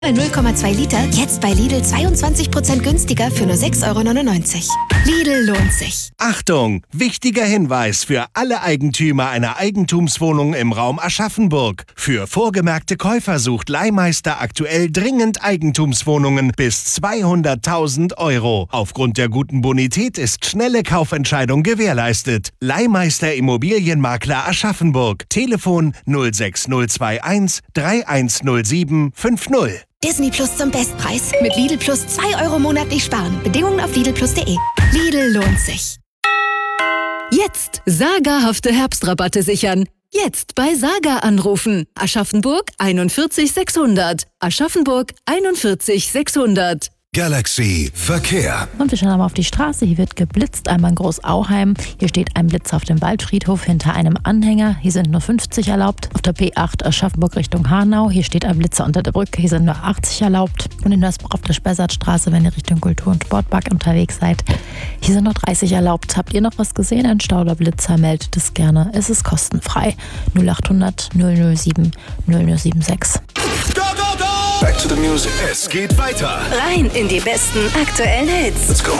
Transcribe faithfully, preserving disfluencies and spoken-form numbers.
null Komma zwei Liter, jetzt bei Lidl zweiundzwanzig Prozent günstiger für nur sechs Euro neunundneunzig. Lidl lohnt sich. Achtung! Wichtiger Hinweis für alle Eigentümer einer Eigentumswohnung im Raum Aschaffenburg. Für vorgemerkte Käufer sucht Leihmeister aktuell dringend Eigentumswohnungen bis zweihunderttausend Euro. Aufgrund der guten Bonität ist schnelle Kaufentscheidung gewährleistet. Leihmeister Immobilienmakler Aschaffenburg. Telefon null sechs null zwei eins drei eins null sieben fünf null. Disney Plus zum Bestpreis. Mit Lidl Plus zwei Euro monatlich sparen. Bedingungen auf lidl plus punkt de. Lidl lohnt sich. Jetzt sagerhafte Herbstrabatte sichern. Jetzt bei Saga anrufen. Aschaffenburg einundvierzig sechshundert. Aschaffenburg einundvierzig sechshundert. Galaxy Verkehr. Und wir schauen einmal auf die Straße. Hier wird geblitzt, einmal in Großauheim. Hier steht ein Blitz auf dem Waldfriedhof hinter einem Anhänger. Hier sind nur fünfzig erlaubt. Auf der B acht Aschaffenburg Richtung Hanau. Hier steht ein Blitzer unter der Brücke. Hier sind nur achtzig erlaubt. Und in Nörsbruch auf der Spessartstraße, wenn ihr Richtung Kultur- und Sportpark unterwegs seid, hier sind nur dreißig erlaubt. Habt ihr noch was gesehen? Ein Stau oder Blitzer, meldet es gerne. Es ist kostenfrei. null achthundert null null sieben null null sieben sechs. Go, go, go! Back to the music. Es geht weiter. Rein in die besten aktuellen Hits. Let's go.